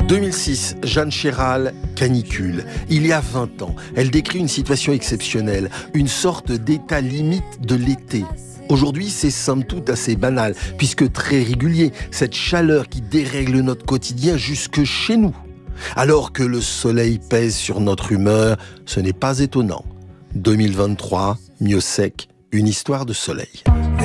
2006, Jeanne Chéral, canicule. Il y a 20 ans, elle décrit une situation exceptionnelle, une sorte d'état limite de l'été. Aujourd'hui, c'est somme toute assez banal, puisque très régulier, cette chaleur qui dérègle notre quotidien jusque chez nous. Alors que le soleil pèse sur notre humeur, ce n'est pas étonnant. 2023, Miossec, une histoire de soleil.